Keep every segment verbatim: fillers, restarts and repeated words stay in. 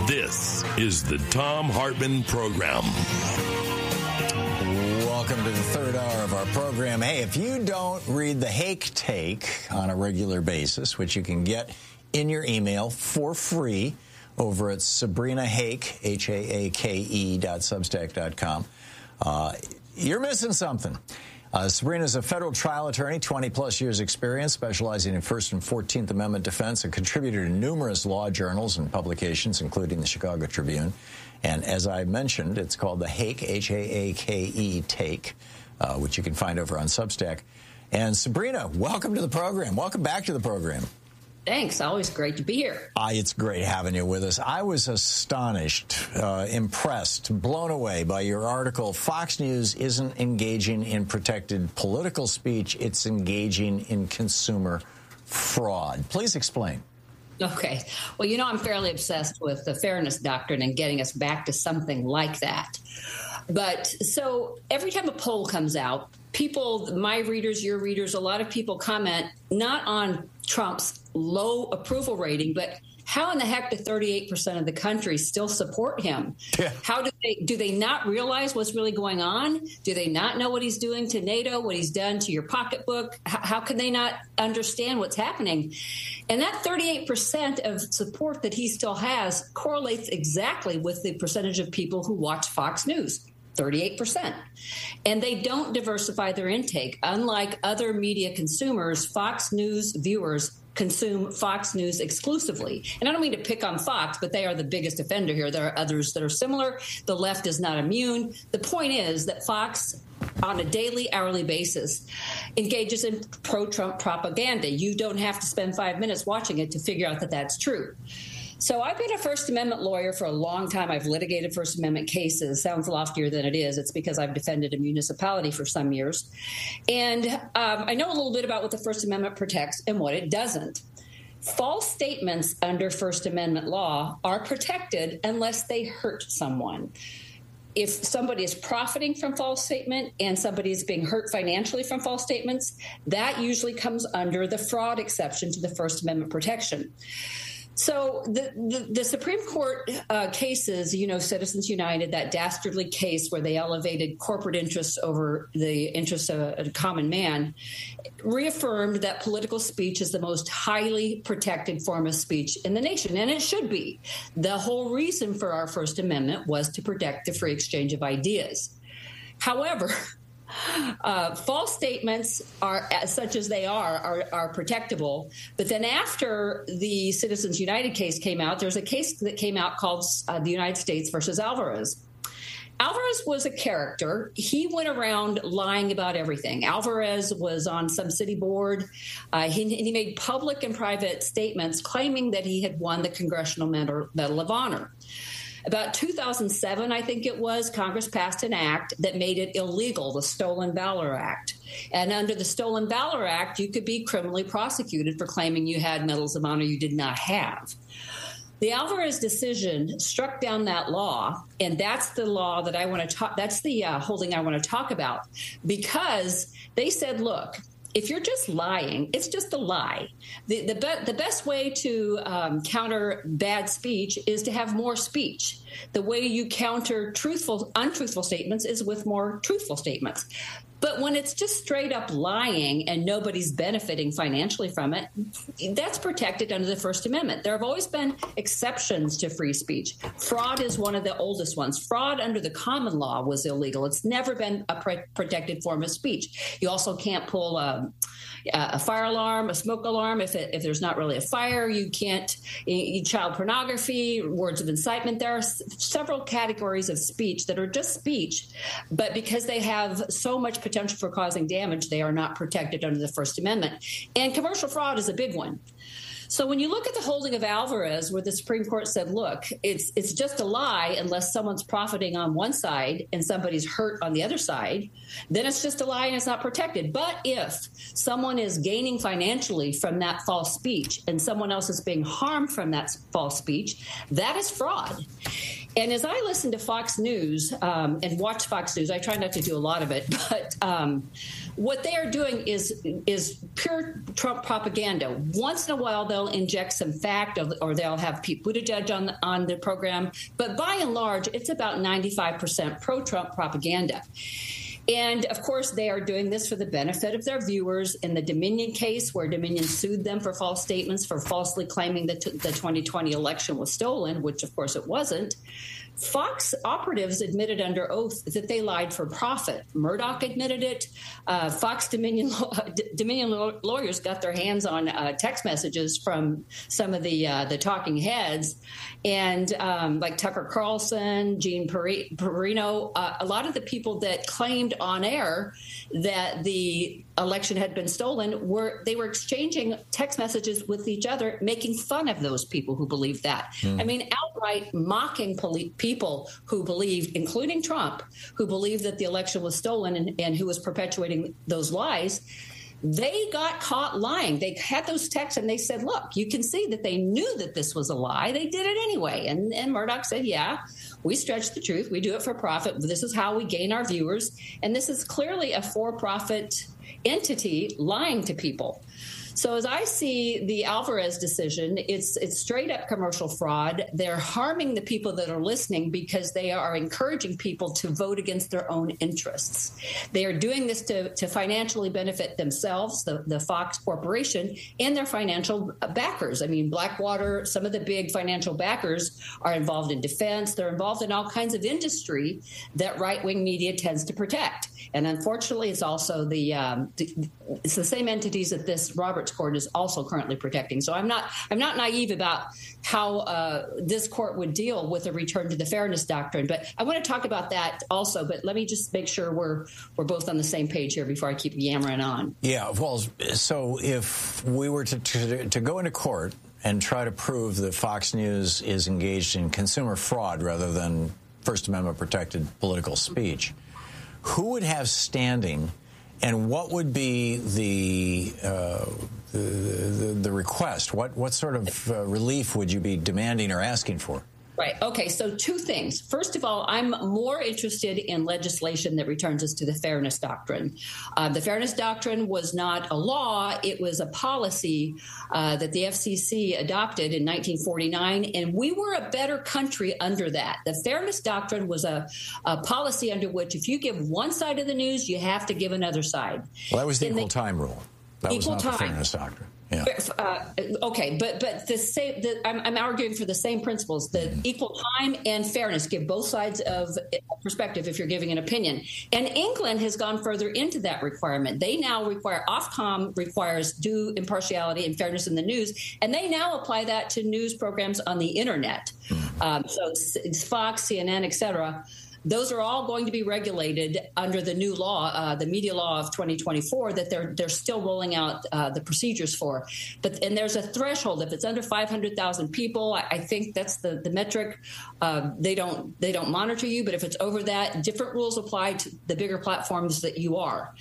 This is the Thom Hartmann Program. Welcome to the third hour of our program. Hey, if you don't read the Hake Take on a regular basis, which you can get in your email for free over at Sabrina Hake, H A A K E dot substack dot com, uh, you're missing something. Uh, Sabrina is a federal trial attorney, twenty-plus years experience, specializing in First and fourteenth Amendment defense, a contributor to numerous law journals and publications, including the Chicago Tribune. And as I mentioned, it's called the Hake, H A A K E Take, uh, which you can find over on Substack. And Sabrina, welcome to the program. Welcome back to the program. Thanks. Always great to be here. Uh, it's great having you with us. I was astonished, uh, impressed, blown away by your article. Fox News isn't engaging in protected political speech. It's engaging in consumer fraud. Please explain. Okay. Well, you know, I'm fairly obsessed with the fairness doctrine and getting us back to something like that. But so every time a poll comes out, people, my readers, your readers, a lot of people comment not on Trump's low approval rating, but how in the heck do thirty-eight percent of the country still support him? Yeah. How do they do they not realize what's really going on? Do they not know what he's doing to NATO, what he's done to your pocketbook? How, how can they not understand what's happening? And that thirty-eight percent of support that he still has correlates exactly with the percentage of people who watch Fox News. thirty-eight percent. And they don't diversify their intake. Unlike other media consumers, Fox News viewers consume Fox News exclusively. And I don't mean to pick on Fox, but they are the biggest offender here. There are others that are similar. The left is not immune. The point is that Fox, on a daily, hourly basis, engages in pro-Trump propaganda. You don't have to spend five minutes watching it to figure out that that's true. So I've been a First Amendment lawyer for a long time. I've litigated First Amendment cases. Sounds loftier than it is. It's because I've defended a municipality for some years. And um, I know a little bit about what the First Amendment protects and what it doesn't. False statements under First Amendment law are protected unless they hurt someone. If somebody is profiting from false statement and somebody is being hurt financially from false statements, that usually comes under the fraud exception to the First Amendment protection. So the, the, the Supreme Court uh, cases, you know, Citizens United, that dastardly case where they elevated corporate interests over the interests of a common man, reaffirmed that political speech is the most highly protected form of speech in the nation, and it should be. The whole reason for our First Amendment was to protect the free exchange of ideas. However, Uh, false statements are, such as they are, are, are protectable. But then after the Citizens United case came out, there's a case that came out called uh, the United States versus Alvarez. Alvarez was a character. He went around lying about everything. Alvarez was on some city board. Uh, he, he made public and private statements claiming that he had won the Congressional Medal, Medal of Honor. About two thousand seven, I think it was, Congress passed an act that made it illegal, the Stolen Valor Act. And under the Stolen Valor Act, you could be criminally prosecuted for claiming you had medals of honor you did not have. The Alvarez decision struck down that law, and that's the law that I want to talk, that's the uh, holding I want to talk about, because they said, look, if you're just lying, it's just a lie. The the, be- the best way to um, counter bad speech is to have more speech. The way you counter truthful, untruthful statements is with more truthful statements. But when it's just straight up lying and nobody's benefiting financially from it, that's protected under the First Amendment. There have always been exceptions to free speech. Fraud is one of the oldest ones. Fraud under the common law was illegal. It's never been a pre- protected form of speech. You also can't pull a, a fire alarm, a smoke alarm, if it, if there's not really a fire. You can't, you, child pornography, words of incitement. There are s- several categories of speech that are just speech, but because they have so much potential for causing damage, they are not protected under the First Amendment. And commercial fraud is a big one. So when you look at the holding of Alvarez, where the Supreme Court said, look, it's it's just a lie unless someone's profiting on one side and somebody's hurt on the other side, then it's just a lie and it's not protected. But if someone is gaining financially from that false speech and someone else is being harmed from that false speech, that is fraud. And as I listen to Fox News um, and watch Fox News, I try not to do a lot of it, but um, what they are doing is is pure Trump propaganda. Once in a while, they'll inject some fact, or, or they'll have Pete Buttigieg on on the program. But by and large, it's about ninety-five percent pro-Trump propaganda. And, of course, they are doing this for the benefit of their viewers. In the Dominion case, where Dominion sued them for false statements, for falsely claiming that the twenty twenty election was stolen, which, of course, it wasn't, Fox operatives admitted under oath that they lied for profit. Murdoch admitted it. Uh, Fox Dominion Dominion lawyers got their hands on uh, text messages from some of the uh, the talking heads, and um, like Tucker Carlson, Gene Perino, uh, a lot of the people that claimed on air that the election had been stolen were they were exchanging text messages with each other, making fun of those people who believed that. Mm. I mean, outright mocking poli- people who believed, including Trump, who believed that the election was stolen and, and who was perpetuating those lies. They got caught lying. They had those texts and they said, look, you can see that they knew that this was a lie. They did it anyway. And, and Murdoch said, yeah, we stretch the truth. We do it for profit. This is how we gain our viewers. And this is clearly a for-profit entity lying to people. So as I see the Alvarez decision, it's it's straight up commercial fraud. They're harming the people that are listening because they are encouraging people to vote against their own interests. They are doing this to, to financially benefit themselves, the, the Fox Corporation, and their financial backers. I mean, Blackwater, some of the big financial backers are involved in defense. They're involved in all kinds of industry that right-wing media tends to protect. And unfortunately, it's also the, um, the it's the same entities that this Roberts Court is also currently protecting. So I'm not I'm not naive about how uh, this court would deal with a return to the fairness doctrine. But I want to talk about that also. But let me just make sure we're we're both on the same page here before I keep yammering on. Yeah. Well, so if we were to to, to go into court and try to prove that Fox News is engaged in consumer fraud rather than First Amendment protected political speech, who would have standing, and what would be the uh, the, the, the request? What what sort of uh, relief would you be demanding or asking for? Right. Okay. So two things. First of all, I'm more interested in legislation that returns us to the fairness doctrine. Uh, the fairness doctrine was not a law. It was a policy uh, that the F C C adopted in nineteen forty-nine. And we were a better country under that. The fairness doctrine was a, a policy under which if you give one side of the news, you have to give another side. Well, that was the in equal the, time rule. That was not time. the fairness doctrine. Yeah. Uh, okay, but but the same. The, I'm, I'm arguing for the same principles: the mm-hmm. equal time and fairness. Give both sides of perspective if you're giving an opinion. And England has gone further into that requirement. They now require Ofcom requires due impartiality and fairness in the news, and they now apply that to news programs on the internet. Mm-hmm. Um, so it's, it's Fox, C N N, et cetera. Those are all going to be regulated under the new law, uh, the media law of twenty twenty-four, that they're they're still rolling out uh, the procedures for. But and there's a threshold. If it's under five hundred thousand people, I, I think that's the the metric. Uh, they don't they don't monitor you, but if it's over that, different rules apply to the bigger platforms that you are.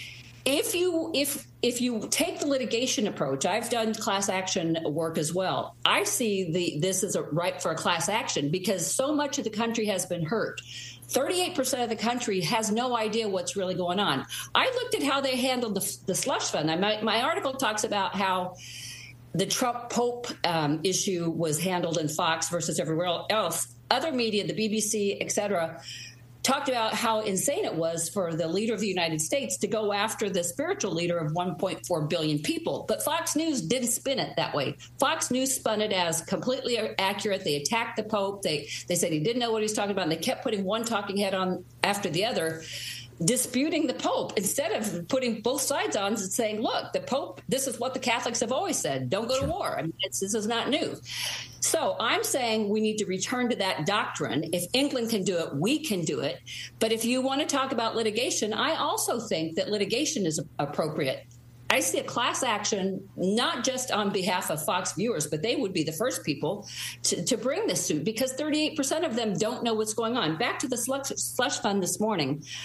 If you if if you take the litigation approach, I've done class action work as well. I see the this is a ripe for a class action because so much of the country has been hurt. thirty-eight percent of the country has no idea what's really going on. I looked at how they handled the, the slush fund. I, my, my article talks about how the Trump Pope um, issue was handled in Fox versus everywhere else. Other media, the B B C, et cetera, talked about how insane it was for the leader of the United States to go after the spiritual leader of one point four billion people. But Fox News didn't spin it that way. Fox News spun it as completely accurate. They attacked the Pope. They they said he didn't know what he was talking about. And they kept putting one talking head on after the other, disputing the Pope instead of putting both sides on and saying, look, the Pope, this is what the Catholics have always said. Don't go to war. I mean, it's, this is not new. So I'm saying we need to return to that doctrine. If England can do it, we can do it. But if you want to talk about litigation, I also think that litigation is appropriate. I see a class action, not just on behalf of Fox viewers, but they would be the first people to, to bring this suit because thirty-eight percent of them don't know what's going on. Back to the slush, slush fund this morning.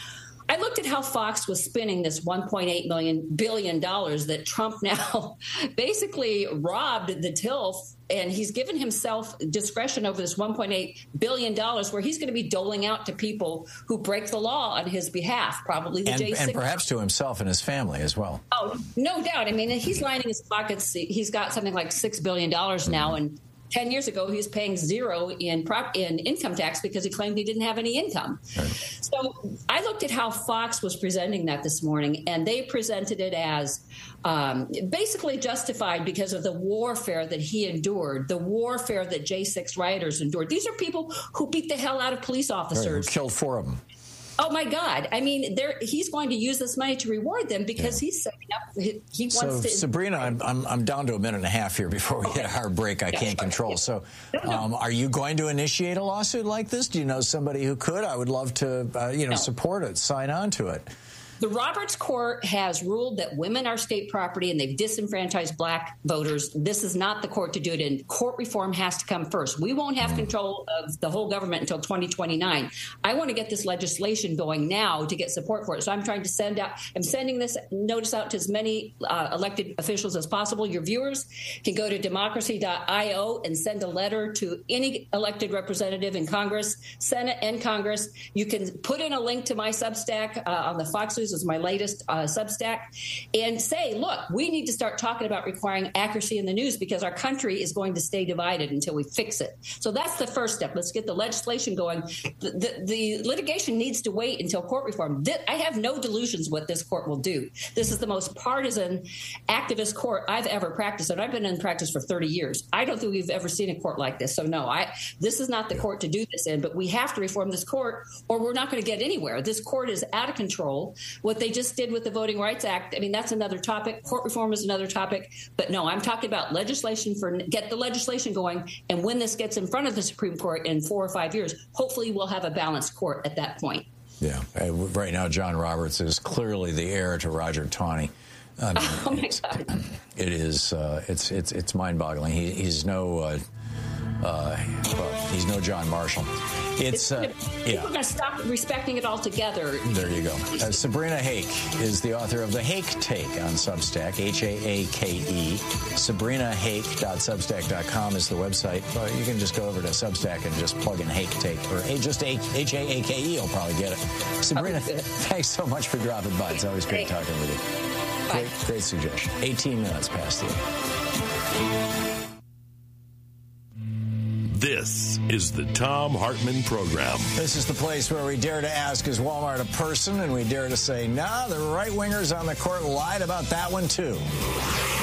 I looked at how Fox was spending this one point eight million billion dollars that Trump now basically robbed the till, and he's given himself discretion over this one point eight billion dollars where he's going to be doling out to people who break the law on his behalf, probably the and, J six. And perhaps to himself and his family as well. Oh, no doubt. I mean, he's lining his pockets. He's got something like six billion dollars mm-hmm. now, and ten years ago, he was paying zero in prop, in income tax because he claimed he didn't have any income. Right. So I looked at how Fox was presenting that this morning, and they presented it as um, basically justified because of the warfare that he endured, the warfare that J six rioters endured. These are people who beat the hell out of police officers. Right, who killed four of them. Oh, my God. I mean, he's going to use this money to reward them because yeah. he's setting up. He, he wants so, to. Sabrina, I'm, I'm, I'm down to a minute and a half here before we okay. hit our break. I yeah, can't control. Yeah. So no, no. Um, are you going to initiate a lawsuit like this? Do you know somebody who could? I would love to, uh, you know, no. support it, sign on to it. The Roberts Court has ruled that women are state property and they've disenfranchised black voters. This is not the court to do it, and court reform has to come first. We won't have control of the whole government until twenty twenty-nine. I want to get this legislation going now to get support for it. So I'm trying to send out, I'm sending this notice out to as many uh, elected officials as possible. Your viewers can go to democracy dot io and send a letter to any elected representative in Congress, Senate, and Congress. You can put in a link to my Substack uh, on the Fox News. Is my latest uh, Substack, and say, look, we need to start talking about requiring accuracy in the news because our country is going to stay divided until we fix it. So that's the first step. Let's get the legislation going. The, the, the litigation needs to wait until court reform. I have no delusions what this court will do. This is the most partisan activist court I've ever practiced, and I've been in practice for thirty years. I don't think we've ever seen a court like this. So no, I this is not the court to do this in, but we have to reform this court or we're not going to get anywhere. This court is out of control. What they just did with the Voting Rights Act, I mean, that's another topic. Court reform is another topic. But no, I'm talking about legislation for get the legislation going. And when this gets in front of the Supreme Court in four or five years, hopefully we'll have a balanced court at that point. Yeah. Uh, right now, John Roberts is clearly the heir to Roger Taney. I mean, oh, my God. It is. Uh, it's it's it's mind-boggling. He, he's no. Uh, Uh, well, he's no John Marshall. It's, uh, people yeah. are going to stop respecting it altogether. There you go. Uh, Sabrina Hake is the author of The Hake Take on Substack, H A A K E. Sabrina Hake dot substack dot com is the website. Uh, you can just go over to Substack and just plug in Hake Take, or a, just H A A K E, you'll probably get it. Sabrina, thanks so much for dropping by. It's always great talking with you. Great, great suggestion. eighteen minutes past the hour. This is the Thom Hartmann Program. This is the place where we dare to ask, is Walmart a person? And we dare to say, nah, the right-wingers on the court lied about that one, too.